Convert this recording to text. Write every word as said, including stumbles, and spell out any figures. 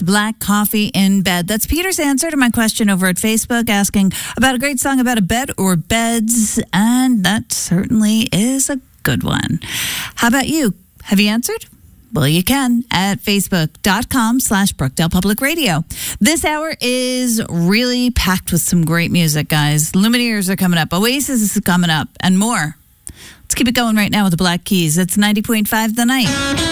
Black Coffee in Bed. That's Peter's answer to my question over at Facebook, asking about a great song about a bed or beds, and that certainly is a good one. How about you? Have you answered? Well, you can at facebook.com slash Brookdale Public Radio. This hour is really packed with some great music, guys. Lumineers are coming up. Oasis is coming up, and more. Let's keep it going right now with the Black Keys. It's ninety point five The Night.